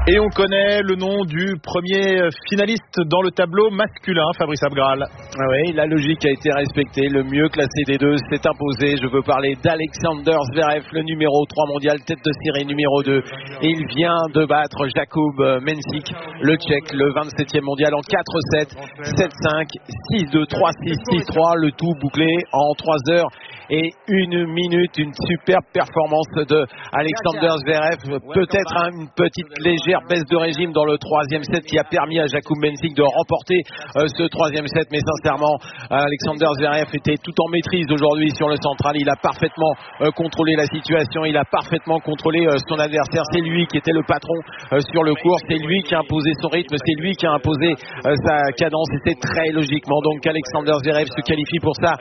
Et on connaît le nom du premier finaliste dans le tableau masculin, Fabrice Abgral. Oui, la logique a été respectée. Le mieux classé des deux s'est imposé. Je veux parler d'Alexander Zverev, le numéro 3 mondial, tête de série numéro 2. Et il vient de battre Jakub Mensik, le Tchèque, le 27e mondial en 4-7, 7-5, 6-2, 3-6, 6-3. Le tout bouclé en 3 heures et 1 minute. Une superbe performance de Alexander Zverev. Peut-être une petite légère baisse de régime dans le 3e set qui a permis à Jakub Mensik de remporter ce 3e set. Mais sincèrement, Alexander Zverev était tout en maîtrise aujourd'hui sur le central. Il a parfaitement contrôlé la situation. Il a parfaitement contrôlé son adversaire. C'est lui qui était le patron sur le court. C'est lui qui a imposé son rythme. C'est lui qui a imposé sa cadence. Et c'est très logiquement donc Alexander Zverev se qualifie pour sa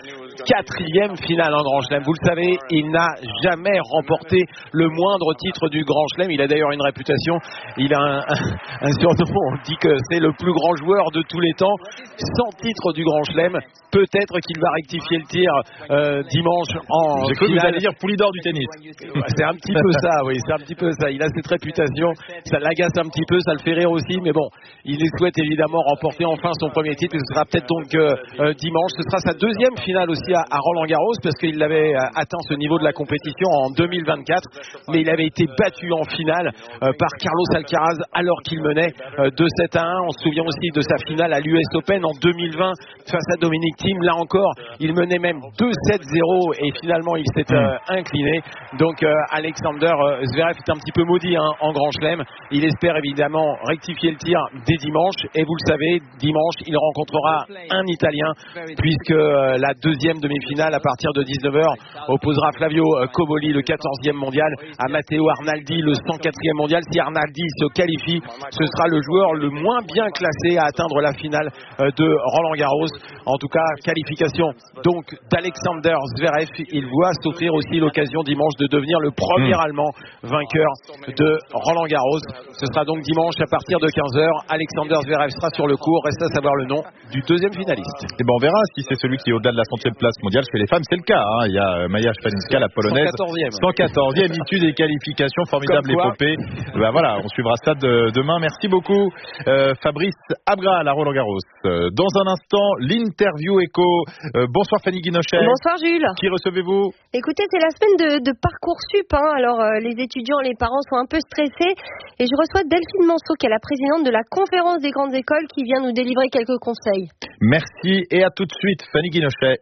4e finale en Grand Chelem. Vous le savez, il n'a jamais remporté le moindre titre du Grand Chelem. Il a d'ailleurs une réputation. Il a un surnom. On dit que c'est le plus grand joueur de tous les temps. 100 titres du Grand Chelem. Peut-être qu'il va rectifier le tir dimanche en J'ai cru que finale. vous alliez dire Poulidor du tennis. C'est un petit peu ça, oui, c'est un petit peu ça. Il a cette réputation, ça l'agace un petit peu, ça le fait rire aussi, mais bon, il souhaite évidemment remporter enfin son premier titre. Ce sera peut-être donc dimanche. Ce sera sa 2e finale aussi à Roland-Garros, parce qu'il avait atteint ce niveau de la compétition en 2024, mais il avait été battu en finale par Carlos Alcaraz alors qu'il menait 2-7-1. On se souvient aussi de sa finale à l'US Open en 2020 face à Dominic Thiem. Là encore, il menait même 2-7-0 et finalement il s'est incliné. Donc Alexander Zverev est un petit peu maudit en Grand Chelem. Il espère évidemment rectifier le tir dès dimanche. Et vous le savez, dimanche, il rencontrera un Italien, puisque la 2e demi-finale à partir de 19h opposera Flavio Cobolli, le 14e mondial, à Matteo Arnaldi, le 104e mondial. Si Arnaldi se qualifie, ce sera le joueur le moins bien classé à atteindre la finale de Roland-Garros. En tout cas, qualification donc d'Alexander Zverev. Il voit s'offrir aussi l'occasion dimanche de devenir le premier Allemand vainqueur de Roland-Garros. Ce sera donc dimanche à partir de 15h. Alexander Zverev sera sur le court. Reste à savoir le nom du 2e finaliste. Et ben on verra si c'est celui qui est au-delà de la 100e place mondiale chez les femmes. C'est le cas. Il y a Maja Szpaniska, la polonaise. 114e issue des qualifications. Formidable épopée. Ben voilà, on suivra ça demain. Merci beaucoup Fabrice Abgral à Roland-Garros. Dans un instant, l'interview écho. Bonsoir Fanny Guinochet. Bonsoir Jules. Qui recevez-vous? Écoutez, c'est la semaine de Parcoursup. Alors les étudiants, les parents sont un peu stressés. Et je reçois Delphine Manceau, qui est la présidente de la conférence des grandes écoles, qui vient nous délivrer quelques conseils. Merci et à tout de suite Fanny Guinochet.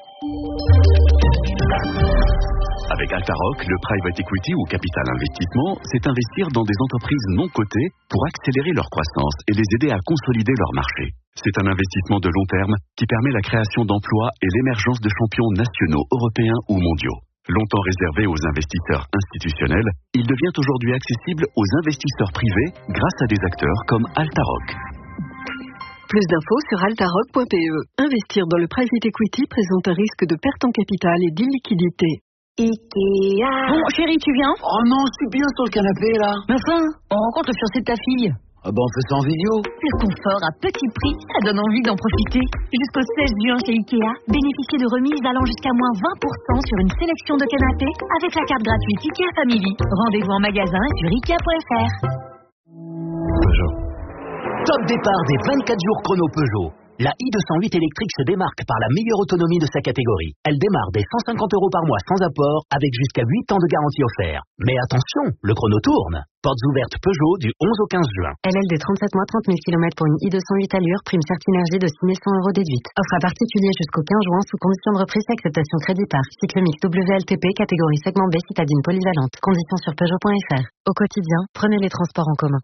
Avec Altaroc, le private equity ou capital investissement, c'est investir dans des entreprises non cotées pour accélérer leur croissance et les aider à consolider leur marché. C'est un investissement de long terme qui permet la création d'emplois et l'émergence de champions nationaux, européens ou mondiaux. Longtemps réservé aux investisseurs institutionnels, il devient aujourd'hui accessible aux investisseurs privés grâce à des acteurs comme Altaroc. Plus d'infos sur altaroc.pe. Investir dans le private equity présente un risque de perte en capital et d'illiquidité. Ikea. Bon, chérie, tu viens? Oh non, je suis bien sur le canapé, là. Mais enfin, on rencontre le fiancé de ta fille. Ah ben, on fait ça en vidéo. Le confort à petit prix, ça donne envie d'en profiter. Jusqu'au 16 juin chez Ikea, bénéficiez de remises allant jusqu'à moins 20% sur une sélection de canapés avec la carte gratuite Ikea Family. Rendez-vous en magasin sur Ikea.fr. Peugeot. Top départ des 24 jours chrono Peugeot. La i208 électrique se démarque par la meilleure autonomie de sa catégorie. Elle démarre dès 150 € par mois sans apport, avec jusqu'à 8 ans de garantie offerte. Mais attention, le chrono tourne. Portes ouvertes Peugeot du 11 au 15 juin. LLD 37 mois, 30 000 km pour une i208 allure, prime Certinergie de 6 100 € déduite. Offre à particulier jusqu'au 15 juin sous condition de reprise et acceptation crédit par cycle mix WLTP, catégorie segment B, citadine polyvalente. Conditions sur Peugeot.fr. Au quotidien, prenez les transports en commun.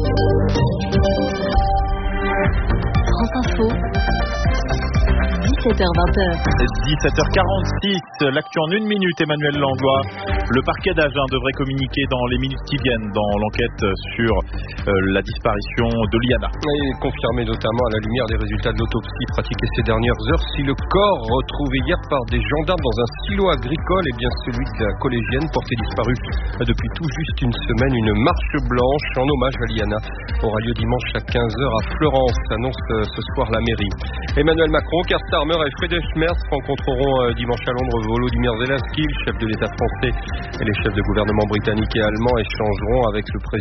France Info. 17h-20h. 17h46, l'actu en 1 minute, Emmanuel Langlois. Le parquet d'Agen devrait communiquer dans les minutes qui viennent dans l'enquête sur la disparition de Liana. Et confirmé notamment à la lumière des résultats de l'autopsie pratiquée ces dernières heures, si le corps retrouvé hier par des gendarmes dans un silo agricole est bien celui de la collégienne portée disparue depuis tout juste une semaine. Une marche blanche en hommage à Liana aura lieu dimanche à 15h à Florence, annonce ce soir la mairie. Emmanuel Macron, Keir Starmer et Friedrich Merz rencontreront dimanche à Londres Volodymyr Zelensky, le chef de l'État français, et les chefs de gouvernement britanniques et allemands échangeront avec le président